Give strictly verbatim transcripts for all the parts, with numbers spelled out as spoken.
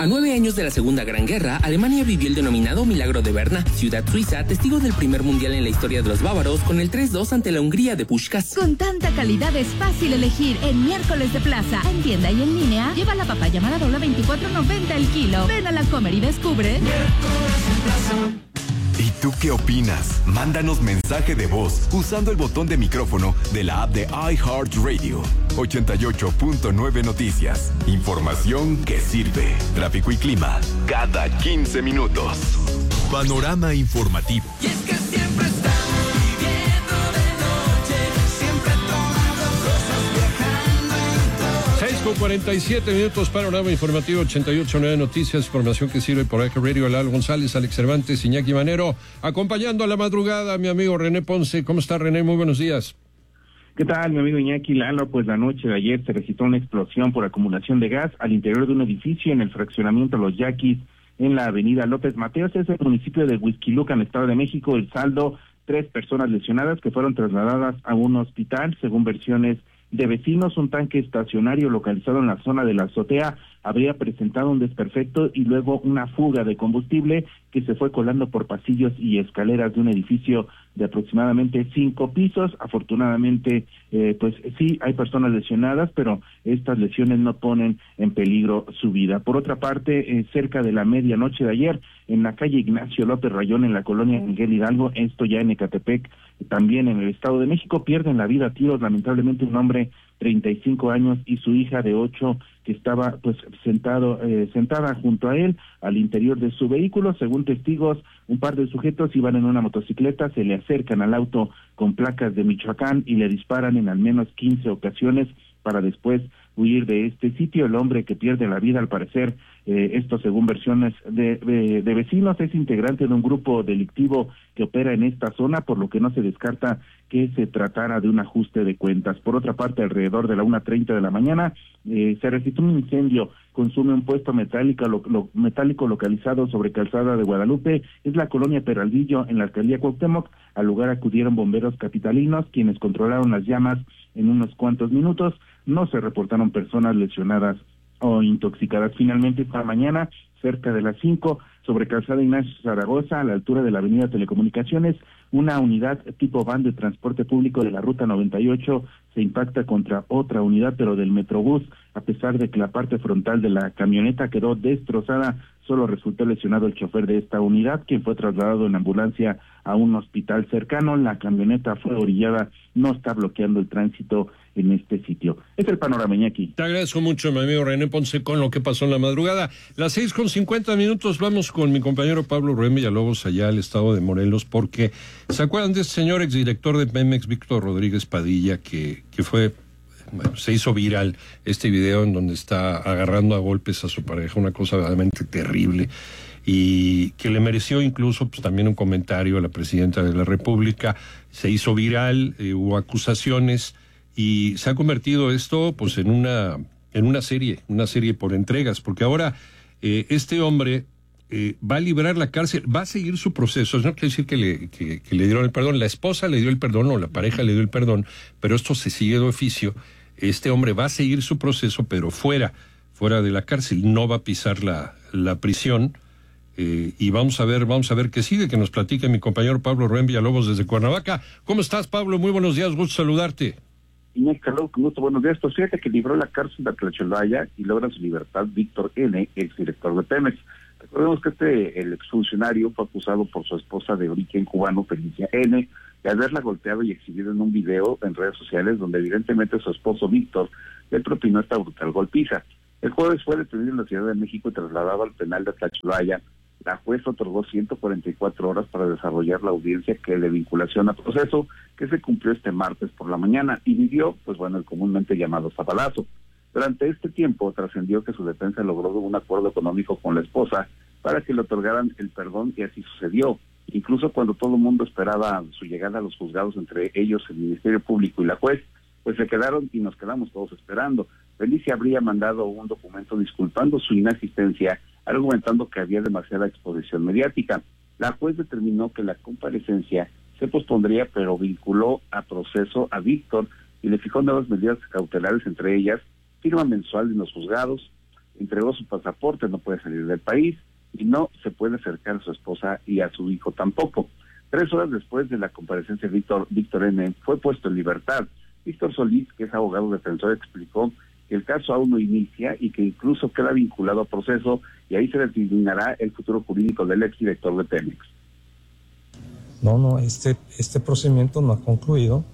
A nueve años de la Segunda Gran Guerra, Alemania vivió el denominado Milagro de Berna, ciudad suiza, testigo del primer mundial en la historia de los bávaros, con el tres dos ante la Hungría de Puskás. Con tanta calidad es fácil elegir en Miércoles de Plaza. En tienda y en línea, lleva la papaya Maradola veinticuatro noventa el kilo. Ven a la Comer y descubre. ¿Y tú qué opinas? Mándanos mensaje de voz usando el botón de micrófono de la app de iHeartRadio. ochenta y ocho punto nueve Noticias. Información que sirve. Tráfico y clima cada quince minutos. Panorama informativo. Y es que siempre estamos viviendo de noche, siempre tomando cosas, viajando en todo. seis con cuarenta y siete minutos, panorama informativo ochenta y ocho punto nueve Noticias, información que sirve por iHeartRadio. Lalo González, Alex Cervantes, Iñaki Manero, acompañando a la madrugada mi amigo René Ponce. ¿Cómo está, René? Muy buenos días. ¿Qué tal, mi amigo Iñaki? Lalo, pues la noche de ayer se registró una explosión por acumulación de gas al interior de un edificio en el fraccionamiento Los Yaquis, en la avenida López Mateos, es el municipio de Huixquilucan, Estado de México. El saldo, tres personas lesionadas que fueron trasladadas a un hospital, según versiones de vecinos. Un tanque estacionario localizado en la zona de la azotea habría presentado un desperfecto y luego una fuga de combustible que se fue colando por pasillos y escaleras de un edificio de aproximadamente cinco pisos. Afortunadamente, eh, pues sí, hay personas lesionadas, pero estas lesiones no ponen en peligro su vida. Por otra parte, eh, cerca de la medianoche de ayer, en la calle Ignacio López Rayón, en la colonia Miguel Hidalgo, esto ya en Ecatepec, también en el Estado de México, pierden la vida a tiros, lamentablemente, un hombre treinta y cinco años y su hija de ocho, que estaba pues sentado eh, sentada junto a él al interior de su vehículo. Según testigos, un par de sujetos iban en una motocicleta, se le acercan al auto con placas de Michoacán y le disparan en al menos quince ocasiones para después huir de este sitio. El hombre que pierde la vida, al parecer, eh, esto según versiones de, de, de vecinos, es integrante de un grupo delictivo que opera en esta zona, por lo que no se descarta que se tratara de un ajuste de cuentas. Por otra parte, alrededor de la una treinta de la mañana, eh, se registró un incendio, consume un puesto metálico, lo, lo, metálico localizado sobre Calzada de Guadalupe, es la colonia Peraldillo, en la alcaldía Cuauhtémoc. Al lugar acudieron bomberos capitalinos, quienes controlaron las llamas en unos cuantos minutos. No se reportaron personas lesionadas o intoxicadas. Finalmente, esta mañana, cerca de las cinco, sobre Calzada Ignacio Zaragoza, a la altura de la avenida Telecomunicaciones, una unidad tipo van de transporte público de la ruta noventa y ocho se impacta contra otra unidad, pero del Metrobús. A pesar de que la parte frontal de la camioneta quedó destrozada, solo resultó lesionado el chofer de esta unidad, quien fue trasladado en ambulancia a un hospital cercano. La camioneta fue orillada, no está bloqueando el tránsito en este sitio. Es el panorama, Iñaki. Te agradezco mucho, mi amigo René Ponce, con lo que pasó en la madrugada. Las seis con cincuenta minutos, vamos con mi compañero Pablo Rubén Villalobos allá al estado de Morelos, porque ¿se acuerdan de este señor exdirector de Pemex, Víctor Rodríguez Padilla, que, que fue, bueno, se hizo viral este video en donde está agarrando a golpes a su pareja, una cosa verdaderamente terrible, y que le mereció incluso pues también un comentario a la presidenta de la República? Se hizo viral, eh, hubo acusaciones, y se ha convertido esto pues en una en una serie, una serie por entregas, porque ahora eh, este hombre eh, va a librar la cárcel, va a seguir su proceso. No quiere decir que le, que, que le dieron el perdón, la esposa le dio el perdón o la pareja le dio el perdón, pero esto se sigue de oficio. Este hombre va a seguir su proceso, pero fuera, fuera de la cárcel, no va a pisar la, la prisión. Eh, y vamos a ver, vamos a ver qué sigue, que nos platique mi compañero Pablo Rubén Villalobos desde Cuernavaca. ¿Cómo estás, Pablo? Muy buenos días, gusto saludarte. Inés Carlos, con gusto, buenos días. Pues fíjate que libró la cárcel de Tlaxcala y logra su libertad Víctor N., exdirector de Pemex. Recordemos que este, el exfuncionario, fue acusado por su esposa de origen cubano, Felicia N., de haberla golpeado y exhibido en un video en redes sociales donde evidentemente su esposo Víctor le propinó esta brutal golpiza. El jueves fue detenido en la Ciudad de México y trasladado al penal de Tlaxcala. La jueza otorgó ciento cuarenta y cuatro horas para desarrollar la audiencia que de vinculación a proceso, que se cumplió este martes por la mañana, y vivió, pues bueno, el comúnmente llamado zapalazo. Durante este tiempo trascendió que su defensa logró un acuerdo económico con la esposa para que le otorgaran el perdón, y así sucedió. Incluso cuando todo el mundo esperaba su llegada a los juzgados, entre ellos el Ministerio Público y la juez, pues se quedaron y nos quedamos todos esperando. Felicia habría mandado un documento disculpando su inasistencia, argumentando que había demasiada exposición mediática. La juez determinó que la comparecencia se pospondría, pero vinculó a proceso a Víctor y le fijó nuevas medidas cautelares, entre ellas firma mensual en los juzgados, entregó su pasaporte, no puede salir del país y no se puede acercar a su esposa y a su hijo tampoco. Tres horas después de la comparecencia de Víctor, Víctor N. fue puesto en libertad. Víctor Solís, que es abogado defensor, explicó que el caso aún no inicia y que incluso queda vinculado a proceso y ahí se determinará el futuro jurídico del exdirector de Pemex. No, no, este, este procedimiento no ha concluido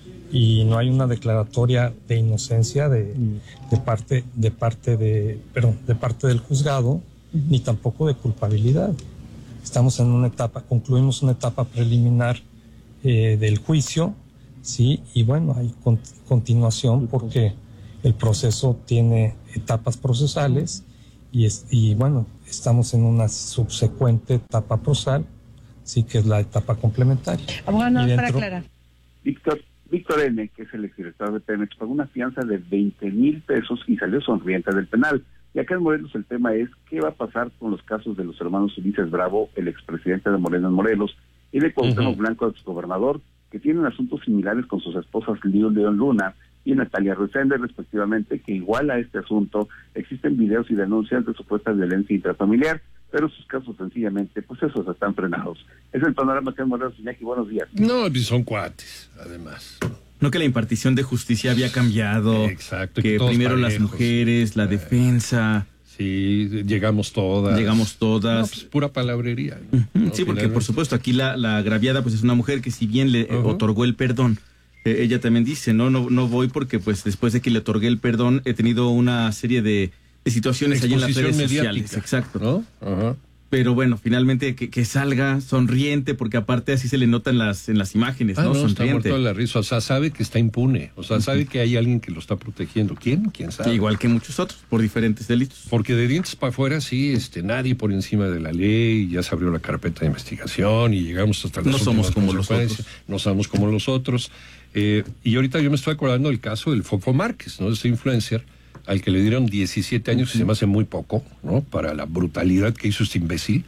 y no hay una declaratoria de inocencia de, de parte de parte de perdón de parte del juzgado, ni tampoco de culpabilidad. Estamos en una etapa, concluimos una etapa preliminar eh, del juicio, sí, y bueno, hay con, continuación porque el proceso tiene etapas procesales y es, y bueno, estamos en una subsecuente etapa procesal, sí, que es la etapa complementaria. Abogado, no, dentro, para aclarar. Víctor Víctor N., que es el exdirector de Pemex, pagó una fianza de veinte mil pesos y salió sonriente del penal. Y acá en Morelos el tema es qué va a pasar con los casos de los hermanos Ulises Bravo, el expresidente de Morena en Morelos, y de Cuauhtémoc uh-huh. Blanco, exgobernador, que tienen asuntos similares con sus esposas Lío León Luna y Natalia Ruizende, respectivamente, que igual a este asunto existen videos y denuncias de supuesta violencia intrafamiliar, pero sus casos sencillamente, pues esos están frenados. Es el panorama que en Morelos. Iñaki, buenos días. No, son cuates, además. No, que la impartición de justicia había cambiado. Exacto. Que, que primero parejos, las mujeres, la eh, defensa. Sí, llegamos todas. Llegamos todas. No, pues pura palabrería. Uh-huh. ¿no? Sí, porque por supuesto aquí la, la agraviada pues es una mujer que si bien le uh-huh. otorgó el perdón, eh, ella también dice, no, no, no voy porque pues después de que le otorgué el perdón he tenido una serie de, de situaciones allí en las redes mediática, sociales. Exacto. ¿No? Ajá. Pero bueno, finalmente que, que salga sonriente, porque aparte así se le nota en las, en las imágenes, ah, ¿no? no Sonriente. Está muerto de la risa, o sea, sabe que está impune, o sea, sabe que hay alguien que lo está protegiendo. ¿Quién? ¿Quién sabe? Igual que muchos otros, por diferentes delitos. Porque de dientes para afuera, sí, este, nadie por encima de la ley, ya se abrió la carpeta de investigación y llegamos hasta las no somos como los otros. No somos como los otros. Eh, y ahorita yo me estoy acordando del caso del Fofo Márquez, ¿no? Ese influencer al que le dieron diecisiete años, uh-huh. y se me hace muy poco, ¿no? Para la brutalidad que hizo este imbécil.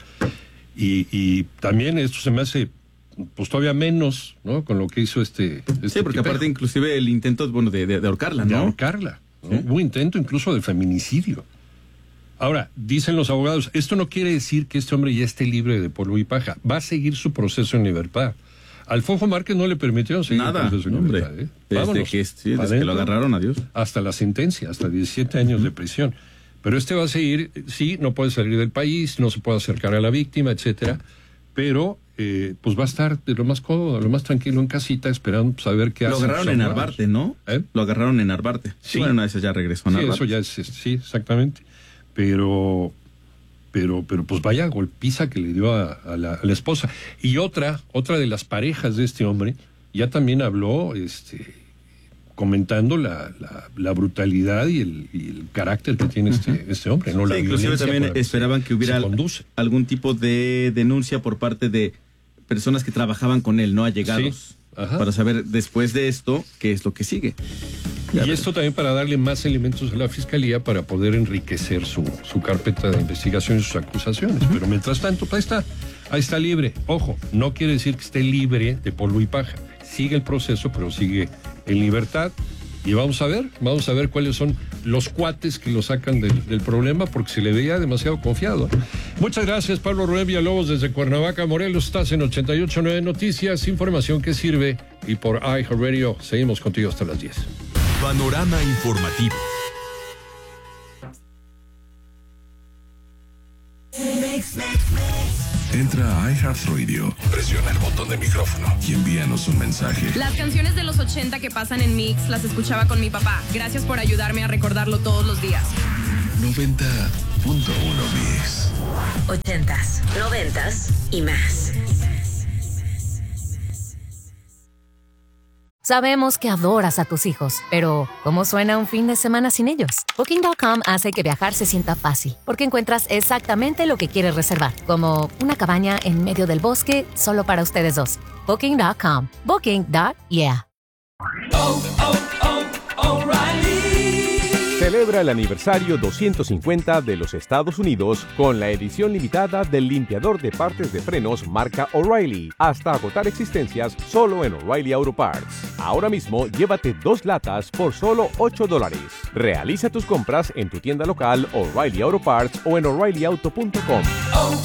Y, y también esto se me hace pues todavía menos, ¿no? Con lo que hizo este... este sí, porque tipejo. Aparte inclusive el intento, bueno, de, de, de ahorcarla, ¿no? De ahorcarla, ¿no? ¿Sí? Hubo intento incluso de feminicidio. Ahora, dicen los abogados, esto no quiere decir que este hombre ya esté libre de polvo y paja. Va a seguir su proceso en libertad. Al Fofo Márquez no le permitieron seguir Nada, el proceso en hombre. libertad. ¿eh? Desde, Vámonos, que, sí, desde que lo agarraron, adiós. Hasta la sentencia, hasta diecisiete años uh-huh. de prisión. Pero este va a seguir, sí, no puede salir del país, no se puede acercar a la víctima, etcétera, pero eh, pues va a estar de lo más cómodo, lo más tranquilo en casita, esperando saber qué hace. Lo agarraron en Narvarte, ¿no? ¿Eh? Lo agarraron en Narvarte. Sí. Bueno, una vez ya regresó a Narvarte. Sí, eso ya es, sí, exactamente. Pero, pero, pero pues vaya golpiza que le dio a, a, la, a la esposa. Y otra, otra de las parejas de este hombre, ya también habló, este... comentando la, la, la brutalidad y el, y el carácter que tiene este, uh-huh. este hombre. ¿no? La sí, inclusive también esperaban que hubiera algún tipo de denuncia por parte de personas que trabajaban con él, no allegados, sí. para saber después de esto qué es lo que sigue. Y esto también para darle más elementos a la Fiscalía para poder enriquecer su, su carpeta de investigación y sus acusaciones. Uh-huh. Pero mientras tanto, ahí está, ahí está libre. Ojo, no quiere decir que esté libre de polvo y paja. Sigue el proceso, pero sigue en libertad. Y vamos a ver, vamos a ver cuáles son los cuates que lo sacan del, del problema, porque se le veía demasiado confiado. Muchas gracias, Pablo Rubén Villalobos, desde Cuernavaca, Morelos. Estás en ochenta y ocho punto nueve Noticias, información que sirve. Y por iHeartRadio, seguimos contigo hasta las diez. Panorama informativo. Entra a iHeartRadio, presiona el botón de micrófono y envíanos un mensaje. Las canciones de los ochenta que pasan en Mix las escuchaba con mi papá. Gracias por ayudarme a recordarlo todos los días. noventa punto uno Mix. Ochentas, noventas y más. Sabemos que adoras a tus hijos, pero ¿cómo suena un fin de semana sin ellos? Booking punto com hace que viajar se sienta fácil, porque encuentras exactamente lo que quieres reservar, como una cabaña en medio del bosque solo para ustedes dos. Booking punto com. Booking punto yeah. Oh, oh, oh, O'Reilly. Celebra el aniversario doscientos cincuenta de los Estados Unidos con la edición limitada del limpiador de partes de frenos marca O'Reilly, hasta agotar existencias solo en O'Reilly Auto Parts. Ahora mismo llévate dos latas por solo ocho dólares. Realiza tus compras en tu tienda local O'Reilly Auto Parts o en O'Reilly Auto punto com. Oh,